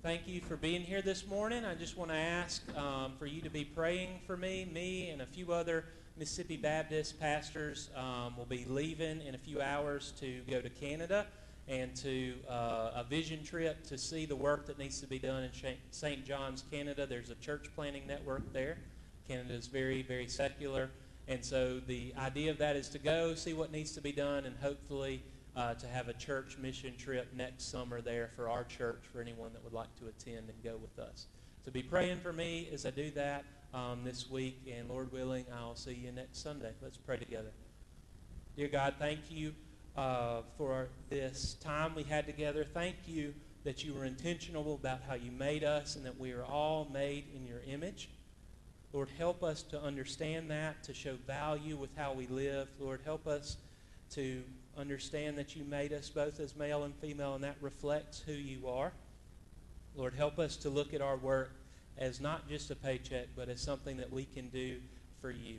Thank you for being here this morning. I just want to ask for you to be praying for me and a few other Mississippi Baptist pastors will be leaving in a few hours to go to Canada and to a vision trip to see the work that needs to be done in St. John's, Canada. There's a church planting network there. Canada is very, very secular. And so the idea of that is to go see what needs to be done and hopefully to have a church mission trip next summer there for our church, for anyone that would like to attend and go with us. So be praying for me as I do that this week, and Lord willing, I'll see you next Sunday. Let's pray together. Dear God, thank you for this time we had together. Thank you that you were intentional about how you made us and that we are all made in your image. Lord, help us to understand that, to show value with how we live. Lord, help us to understand that you made us both as male and female, and that reflects who you are. Lord, help us to look at our work as not just a paycheck, but as something that we can do for you.